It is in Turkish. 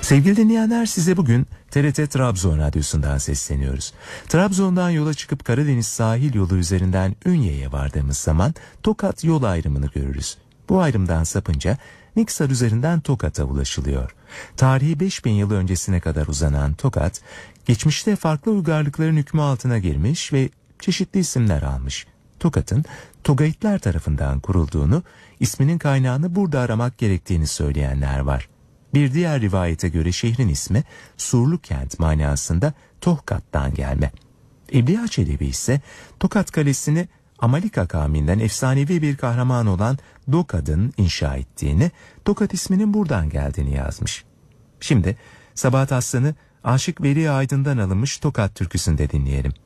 Sevgili dinleyenler, size bugün TRT Trabzon Radyosu'ndan sesleniyoruz. Trabzon'dan yola çıkıp Karadeniz sahil yolu üzerinden Ünye'ye vardığımız zaman Tokat yol ayrımını görürüz. Bu ayrımdan sapınca Niksar üzerinden Tokat'a ulaşılıyor. Tarihi 5000 yıl öncesine kadar uzanan Tokat, geçmişte farklı uygarlıkların hükmü altına girmiş ve çeşitli isimler almış. Tokat'ın Togayitler tarafından kurulduğunu, isminin kaynağını burada aramak gerektiğini söyleyenler var. Bir diğer rivayete göre şehrin ismi Surlu kent manasında Tohkat'tan gelme. İbn Çelebi ise Tokat Kalesi'ni Amalika kavminden efsanevi bir kahraman olan Dokad'ın inşa ettiğini, Tokat isminin buradan geldiğini yazmış. Şimdi Sabahat Aslan'ı Aşık Veli Aydın'dan alınmış Tokat türküsünde dinleyelim.